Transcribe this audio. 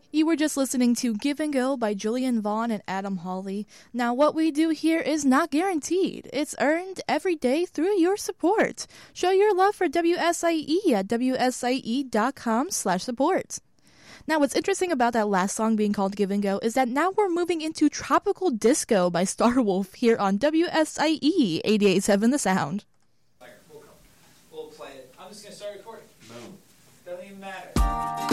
You were just listening to Give and Go by Julian Vaughn and Adam Hawley. Now, what we do here is not guaranteed. It's earned every day through your support. Show your love for WSIE at WSIE.com/support. Now, what's interesting about that last song being called Give and Go is that now we're moving into Tropical Disco by Starwolf here on WSIE 88.7 The Sound. We'll play it. I'm just going to start recording. Boom. Doesn't even matter.